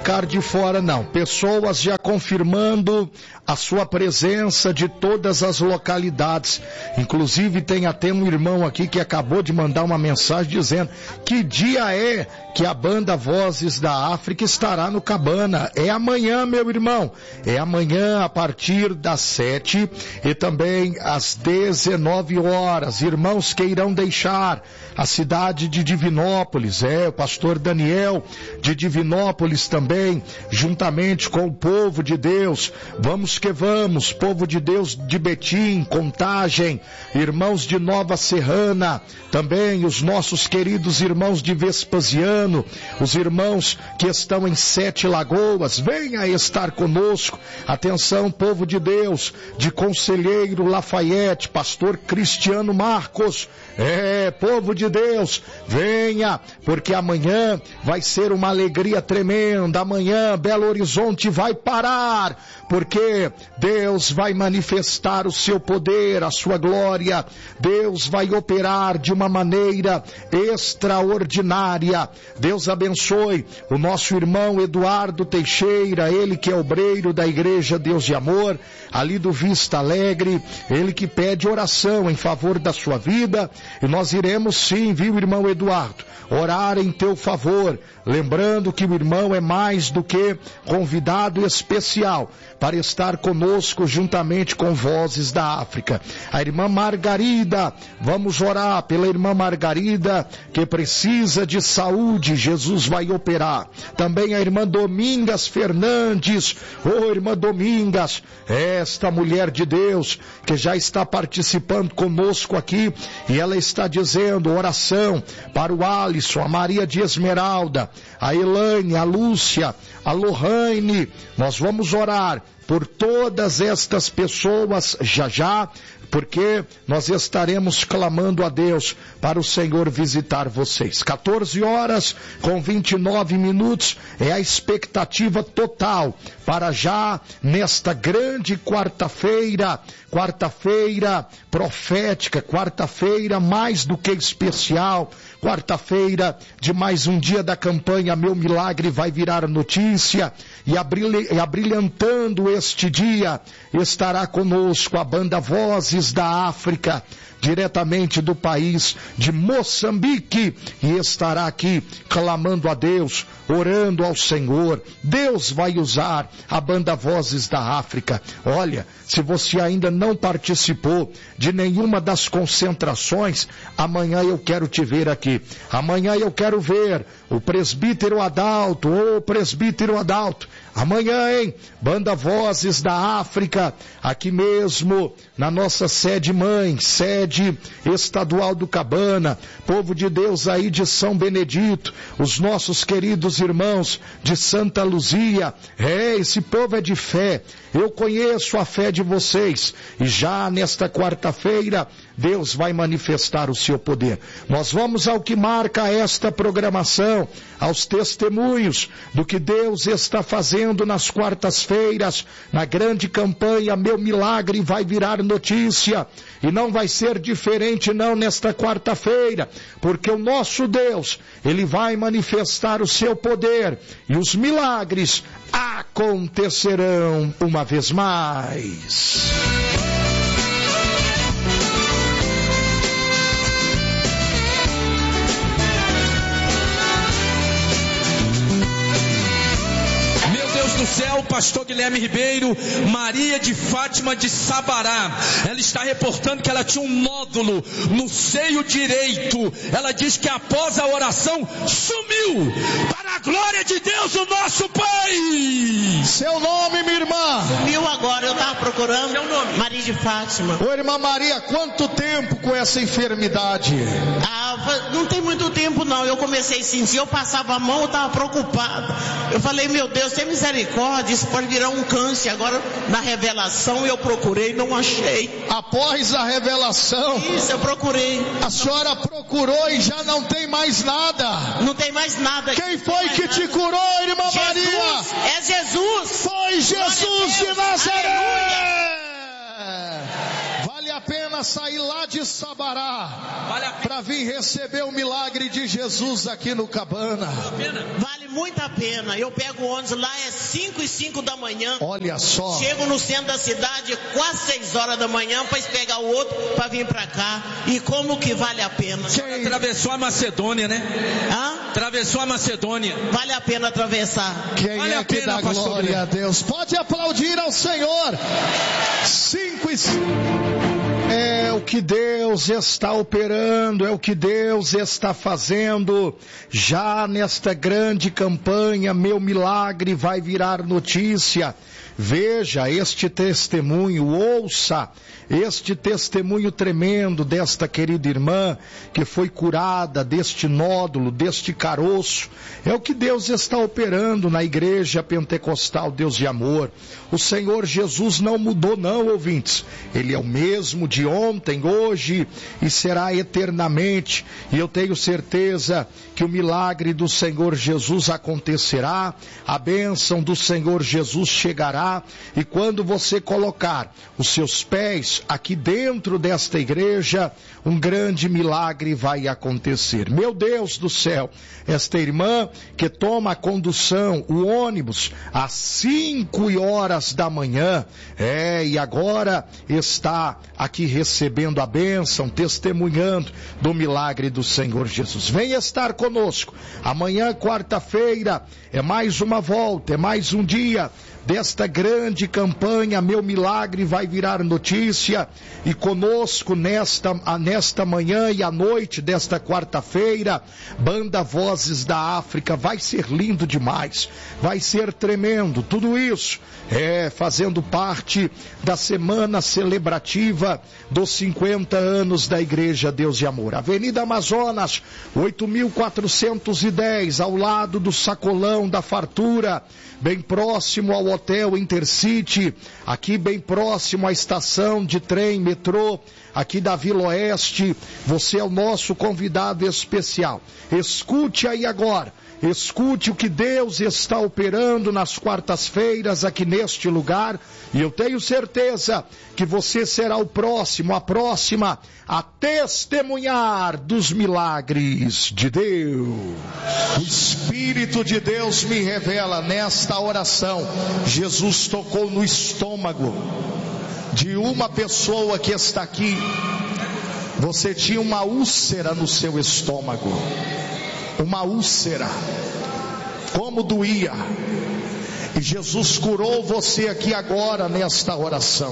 ficar de fora não. Pessoas já confirmando a sua presença de todas as localidades. Inclusive tem até um irmão aqui que acabou de mandar uma mensagem dizendo que dia é que a banda Vozes da África estará no Cabana. É amanhã, meu irmão. É amanhã a partir das 7 e também às 19 horas. Irmãos que irão deixar a cidade de Divinópolis, o pastor Daniel de Divinópolis também, juntamente com o povo de Deus. Vamos que vamos, povo de Deus de Betim, Contagem, irmãos de Nova Serrana, também os nossos queridos irmãos de Vespasiano, os irmãos que estão em Sete Lagoas, venha estar conosco. Atenção, povo de Deus, de Conselheiro Lafayette, pastor Cristiano Marcos, povo de Deus, venha, porque amanhã vai ser uma alegria tremenda. Amanhã Belo Horizonte vai parar, porque Deus vai manifestar o seu poder, a sua glória. Deus vai operar de uma maneira extraordinária. Deus abençoe o nosso irmão Eduardo Teixeira, ele que é obreiro da Igreja Deus de Amor, ali do Vista Alegre, ele que pede oração em favor da sua vida, e nós iremos sim, viu, irmão Eduardo, orar em teu favor, lembrando que o irmão é mais do que convidado especial para estar conosco juntamente com Vozes da África. A irmã Margarida, vamos orar pela irmã Margarida que precisa de saúde, Jesus vai operar. Também a irmã Domingas Fernandes, irmã Domingas, esta mulher de Deus que já está participando conosco aqui, e ela está dizendo oração para o Alisson, a Maria de Esmeralda, a Elaine, a Lúcia, a Lohane. Nós vamos orar por todas estas pessoas já, porque nós estaremos clamando a Deus para o Senhor visitar vocês. 14 horas com 29 minutos é a expectativa total para já nesta grande quarta-feira profética, quarta-feira mais do que especial, quarta-feira de mais um dia da campanha Meu Milagre Vai Virar Notícia, e abrilhantando este dia estará conosco a banda Vozes da África, diretamente do país de Moçambique, e estará aqui clamando a Deus, orando ao Senhor. Deus vai usar a banda Vozes da África. Olha, se você ainda não participou de nenhuma das concentrações, amanhã eu quero te ver aqui. Amanhã eu quero ver o presbítero Adalto, amanhã, hein? Banda Vozes da África, aqui mesmo, na nossa sede mãe, sede estadual do Cabana, povo de Deus aí de São Benedito, os nossos queridos irmãos de Santa Luzia, esse povo é de fé, eu conheço a fé de vocês, e já nesta quarta-feira, Deus vai manifestar o seu poder. Nós vamos ao que marca esta programação, aos testemunhos do que Deus está fazendo nas quartas-feiras, na grande campanha Meu Milagre Vai Virar Notícia, e não vai ser diferente não nesta quarta-feira, porque o nosso Deus, Ele vai manifestar o seu poder, e os milagres acontecerão uma vez mais. Do céu, pastor Guilherme Ribeiro, Maria de Fátima de Sabará, ela está reportando que ela tinha um nódulo no seio direito. Ela diz que após a oração sumiu, para a glória de Deus, o nosso Pai. Seu nome, minha irmã? Sumiu agora, eu estava procurando. Seu nome? Maria de Fátima. Ô irmã Maria, quanto tempo com essa enfermidade? Não tem muito tempo não, eu comecei a sentir, eu passava a mão, eu estava preocupado. Eu falei, meu Deus, tem misericórdia, isso pode virar um câncer. Agora, na revelação, eu procurei, não achei. Após a revelação? Isso, eu procurei. A senhora procurou e já não tem mais nada? Não tem mais nada. Quem foi que te curou, irmã Maria? É Jesus. Foi Jesus de Nazaré. Aleluia. Vale a pena sair lá de Sabará para vir receber o milagre de Jesus aqui no Cabana. Vale Vale muito a pena. Eu pego o ônibus lá, é 5:05 da manhã. Olha só. Chego no centro da cidade, quase 6 horas da manhã, para pegar o outro, para vir para cá. E como que vale a pena? Atravessou a Macedônia, né? Hã? Atravessou a Macedônia. Vale a pena atravessar. Quem vale é que dá glória a Deus? Pode aplaudir ao Senhor. 5:05. É o que Deus está operando, é o que Deus está fazendo. Já nesta grande campanha, meu milagre vai virar notícia. Veja este testemunho, ouça este testemunho tremendo desta querida irmã que foi curada deste nódulo, deste caroço. É o que Deus está operando na igreja pentecostal Deus de Amor. O Senhor Jesus não mudou não, ouvintes. Ele é o mesmo de ontem, hoje e será eternamente. E eu tenho certeza que o milagre do Senhor Jesus acontecerá, a bênção do Senhor Jesus chegará. E quando você colocar os seus pés aqui dentro desta igreja, um grande milagre vai acontecer. Meu Deus do céu, esta irmã que toma a condução, o ônibus, às 5h da manhã, e agora está aqui recebendo a bênção, testemunhando do milagre do Senhor Jesus. Venha estar conosco. Amanhã, quarta-feira, é mais uma volta, é mais um dia desta grande campanha. Meu milagre vai virar notícia, e conosco nesta manhã e à noite desta quarta-feira, Banda Vozes da África. Vai ser lindo demais, vai ser tremendo, tudo isso fazendo parte da semana celebrativa dos 50 anos da Igreja Deus de Amor. Avenida Amazonas, 8.410, ao lado do Sacolão da Fartura, bem próximo ao Hotel Intercity, aqui bem próximo à estação de trem, metrô, aqui da Vila Oeste. Você é o nosso convidado especial. Escute aí agora. Escute o que Deus está operando nas quartas-feiras aqui neste lugar, e eu tenho certeza que você será o próximo, a próxima a testemunhar dos milagres de Deus. O Espírito de Deus me revela nesta oração. Jesus tocou no estômago de uma pessoa que está aqui. Você tinha uma úlcera no seu estômago. Uma úlcera, como doía, e Jesus curou você aqui agora nesta oração.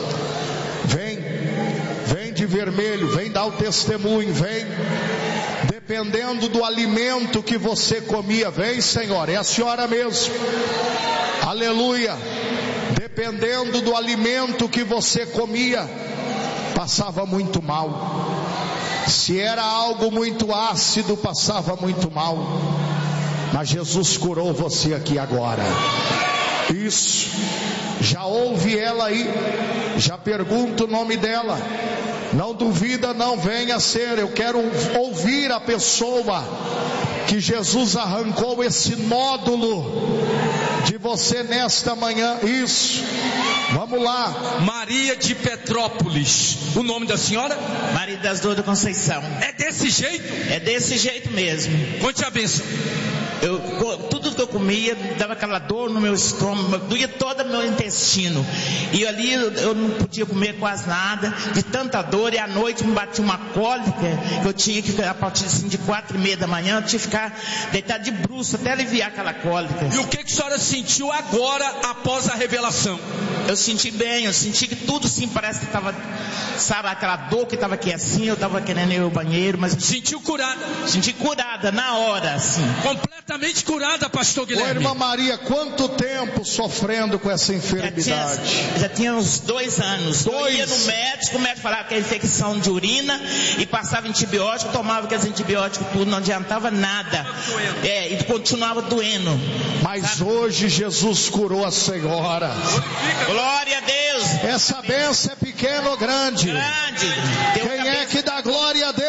Vem de vermelho, vem dar o testemunho, vem, dependendo do alimento que você comia, vem, Senhor, é a senhora mesmo, aleluia. Dependendo do alimento que você comia, passava muito mal. Se era algo muito ácido, passava muito mal. Mas Jesus curou você aqui agora. Isso. Já ouve ela aí. Já pergunta o nome dela. Não duvida, não venha ser. Eu quero ouvir a pessoa que Jesus arrancou esse nódulo de você nesta manhã. Isso. Vamos lá. Maria de Petrópolis. O nome da senhora? Maria das Dores da Conceição. É desse jeito? É desse jeito mesmo. Conte a bênção. Tudo que eu comia dava aquela dor no meu estômago, doía todo o meu intestino. E ali eu não podia comer quase nada, de tanta dor. E à noite me batia uma cólica, que eu tinha que, a partir assim, de 4h30 da manhã, eu tinha que ficar deitado de bruços até aliviar aquela cólica. E o que a senhora sentiu agora, após a revelação? Eu senti bem, eu senti que tudo sim, parece que estava, sabe, aquela dor que estava aqui assim, eu estava querendo ir ao banheiro, mas... Sentiu curada? Senti curada, na hora, assim. Completamente curada, pastor Guilherme. Ô, irmã Maria, quanto tempo sofrendo com essa enfermidade? Já tinha uns 2 anos. Eu ia no médico, o médico falava que era infecção de urina, e passava antibiótico, tomava aqueles antibióticos tudo, não adiantava nada. E continuava doendo. Mas sabe? Hoje Jesus curou a senhora. Glória a Deus. Essa bênção é pequena ou grande? Grande. Quem é que dá glória a Deus?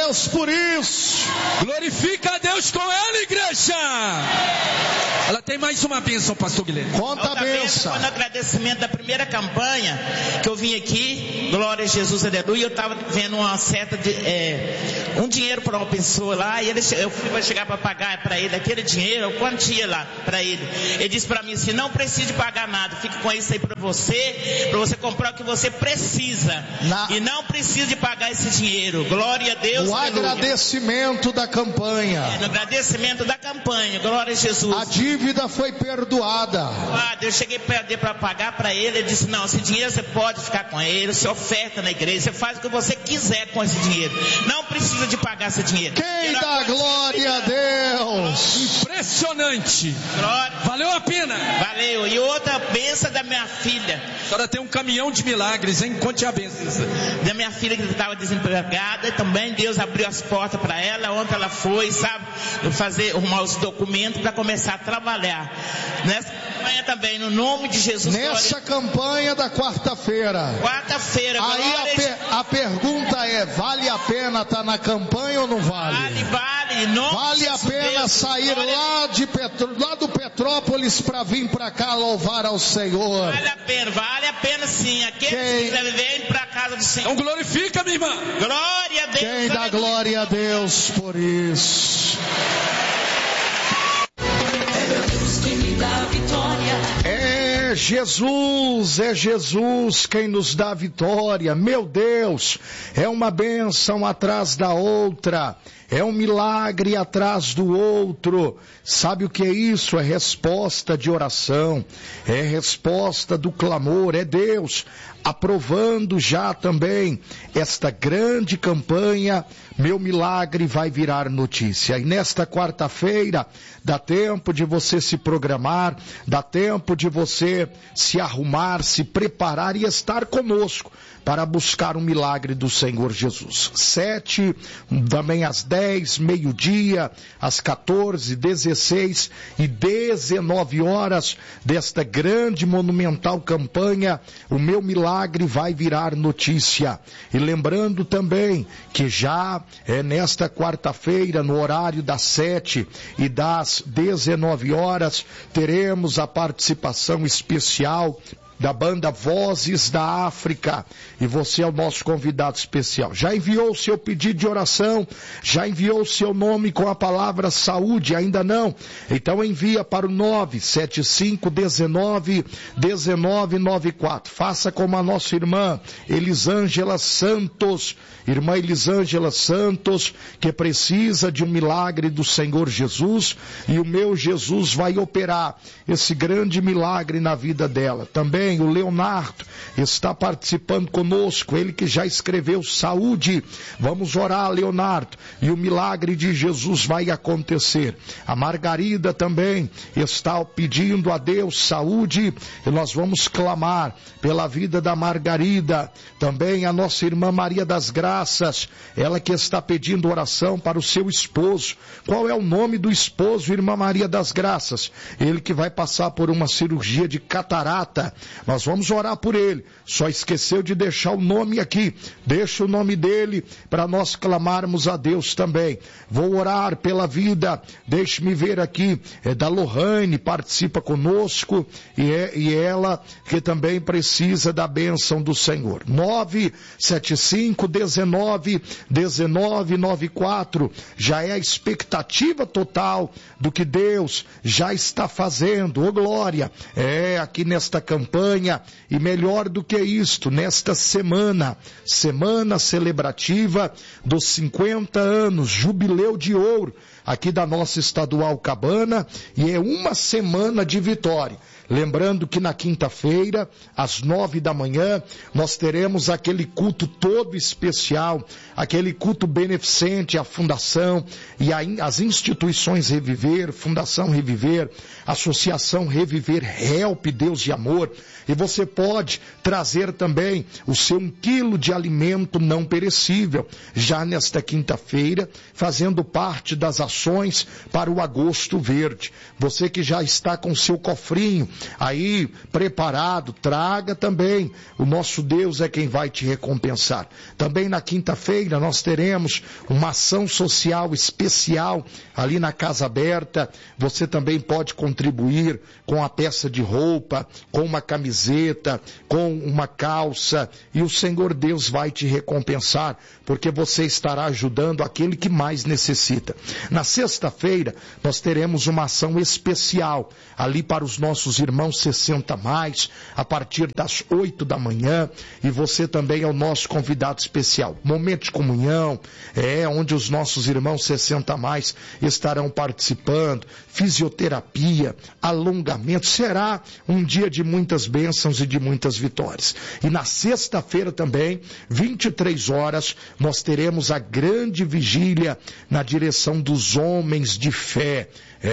Deus por isso. Glorifica a Deus com ela, igreja. Ela tem mais uma bênção, pastor Guilherme. Conta a bênção. Foi no agradecimento da primeira campanha que eu vim aqui, glória a Jesus, aleluia. Eu estava vendo uma seta de um dinheiro para uma pessoa lá, e eu fui chegar para pagar para ele aquele dinheiro, quantia lá para ele. Ele disse para mim assim: não precisa de pagar nada, fique com isso aí para você comprar o que você precisa. E não precisa de pagar esse dinheiro. Glória a Deus. O agradecimento da campanha. No agradecimento da campanha, glória a Jesus. A dívida foi perdoada. Eu cheguei para pagar para ele, ele disse: não, esse dinheiro você pode ficar com ele, você oferta na igreja, você faz o que você quiser com esse dinheiro. Não precisa de pagar esse dinheiro. Quem dá glória a Deus? Impressionante. Glória. Valeu a pena. Valeu. E outra bênção da minha filha. A senhora tem um caminhão de milagres, hein? Conte a bênção. Da minha filha que estava desempregada, também Deus abriu as portas para ela. Ontem ela foi, sabe, arrumar os documentos para começar a trabalhar. Nessa campanha também, no nome de Jesus. Nessa campanha da quarta-feira. Aí a pergunta é: vale a pena estar na campanha ou não vale? Vale a pena sair lá do Petrópolis para vir para cá louvar ao Senhor. Vale a pena sim. Aqueles que quiserem vir para a casa do Senhor. Então glorifica, minha irmã. Glória a Deus. Quem dá glória a Deus por isso? É Jesus quem nos dá vitória. Meu Deus, é uma bênção atrás da outra, é um milagre atrás do outro. Sabe o que é isso? É resposta de oração, é resposta do clamor, é Deus aprovando já também esta grande campanha. Meu milagre vai virar notícia. E nesta quarta-feira dá tempo de você se programar, dá tempo de você se arrumar, se preparar e estar conosco para buscar um milagre do Senhor Jesus. 7, também às 10, meio-dia, às 14, 16 e 19 horas desta grande monumental campanha, o meu milagre vai virar notícia. E lembrando também que já nesta quarta-feira, no horário das 7 e das 19 horas, teremos a participação especial da banda Vozes da África, e você é o nosso convidado especial. Já enviou o seu pedido de oração? Já enviou o seu nome com a palavra saúde? Ainda não? Então envia para o 975191994. Faça como a nossa irmã Elisângela Santos, que precisa de um milagre do Senhor Jesus, e o meu Jesus vai operar esse grande milagre na vida dela. Também o Leonardo está participando conosco, ele que já escreveu saúde. Vamos orar, Leonardo, e o milagre de Jesus vai acontecer. A Margarida também está pedindo a Deus saúde, e nós vamos clamar pela vida da Margarida. Também a nossa irmã Maria das Graças, ela que está pedindo oração para o seu esposo. Qual é o nome do esposo, irmã Maria das Graças? Ele que vai passar por uma cirurgia de catarata. Nós vamos orar por ele. Só esqueceu de deixar o nome aqui. Deixa o nome dele para nós clamarmos a Deus também. Vou orar pela vida, deixe-me ver aqui, da Lohane, participa conosco, e ela que também precisa da bênção do Senhor. 975191994. Já é a expectativa total do que Deus já está fazendo. Ô glória! Aqui nesta campanha, e melhor do que isto, nesta semana celebrativa dos 50 anos, jubileu de ouro, aqui da nossa Estadual Cabana, e é uma semana de vitória. Lembrando que na quinta-feira, às 9 da manhã, nós teremos aquele culto todo especial, aquele culto beneficente à Fundação e às instituições Reviver, Fundação Reviver, Associação Reviver, Help Deus de Amor. E você pode trazer também o seu 1 quilo de alimento não perecível, já nesta quinta-feira, fazendo parte das ações para o Agosto Verde. Você que já está com o seu cofrinho aí preparado, traga também. O nosso Deus é quem vai te recompensar. Também na quinta-feira nós teremos uma ação social especial ali na Casa Aberta. Você também pode contribuir com a peça de roupa, com uma camiseta, com uma calça, e o Senhor Deus vai te recompensar, porque você estará ajudando aquele que mais necessita. Na sexta-feira nós teremos uma ação especial ali para os nossos irmãos 60+, a partir das 8 da manhã, e você também é o nosso convidado especial. Momento de comunhão, onde os nossos irmãos 60+, estarão participando, fisioterapia, alongamento. Será um dia de muitas bênçãos e de muitas vitórias. E na sexta-feira também, 23 horas, nós teremos a grande vigília na direção dos homens de fé.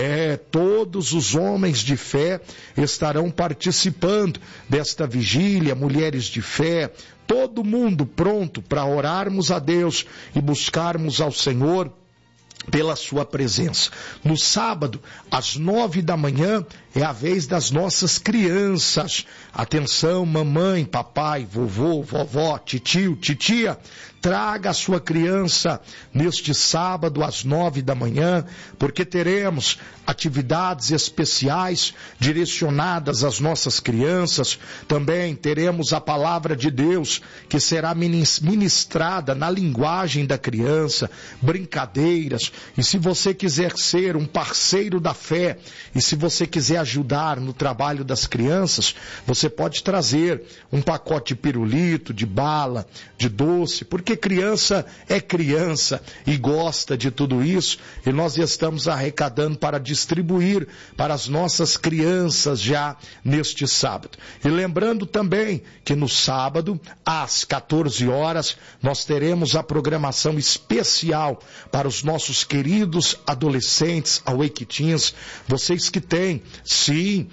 Todos os homens de fé estarão participando desta vigília, mulheres de fé, todo mundo pronto para orarmos a Deus e buscarmos ao Senhor pela sua presença. No sábado, às 9 da manhã, é a vez das nossas crianças. Atenção, mamãe, papai, vovô, vovó, titio, titia, traga a sua criança neste sábado às 9 da manhã, porque teremos atividades especiais direcionadas às nossas crianças. Também teremos a palavra de Deus que será ministrada na linguagem da criança, brincadeiras. E se você quiser ser um parceiro da fé, e se você quiser ajudar no trabalho das crianças, você pode trazer um pacote de pirulito, de bala, de doce, porque criança é criança e gosta de tudo isso, e nós estamos arrecadando para distribuir para as nossas crianças já neste sábado. E lembrando também que no sábado, às 14 horas, nós teremos a programação especial para os nossos queridos adolescentes, Awake Teens, vocês que têm, sim,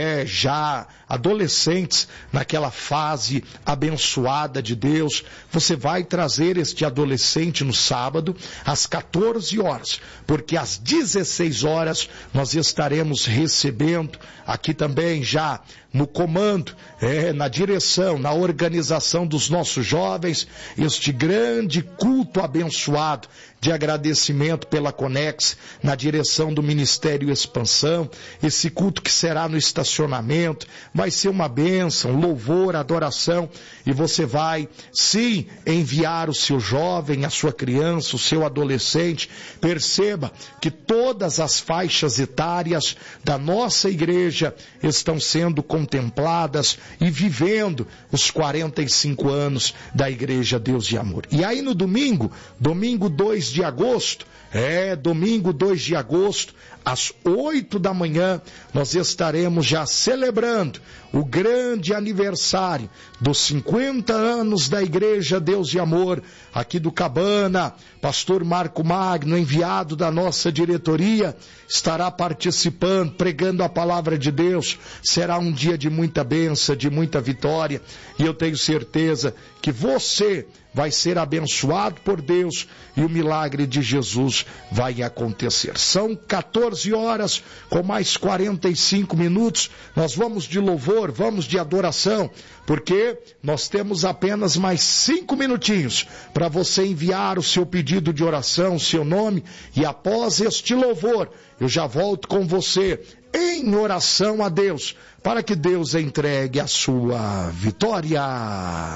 já adolescentes naquela fase abençoada de Deus. Você vai trazer este adolescente no sábado às 14 horas, porque às 16 horas nós estaremos recebendo aqui também já no comando, na direção, na organização dos nossos jovens, este grande culto abençoado de agradecimento pela Conex, na direção do Ministério Expansão. Esse culto que será no estacionamento, vai ser uma bênção, louvor, adoração, e você vai, sim, enviar o seu jovem, a sua criança, o seu adolescente. Perceba que todas as faixas etárias da nossa igreja estão sendo contempladas e vivendo os 45 anos da Igreja Deus de Amor. E aí no domingo 2 de agosto, domingo 2 de agosto, às 8 da manhã, nós estaremos já celebrando o grande aniversário dos 50 anos da Igreja Deus de Amor, aqui do Cabana. Pastor Marco Magno, enviado da nossa diretoria, estará participando, pregando a palavra de Deus. Será um dia de muita bênção, de muita vitória, e eu tenho certeza que você vai ser abençoado por Deus e o milagre de Jesus vai acontecer. São 14 horas com mais 45 minutos. Nós vamos de louvor, vamos de adoração, porque nós temos apenas mais 5 minutinhos para você enviar o seu pedido de oração, o seu nome, e após este louvor, eu já volto com você em oração a Deus, para que Deus entregue a sua vitória.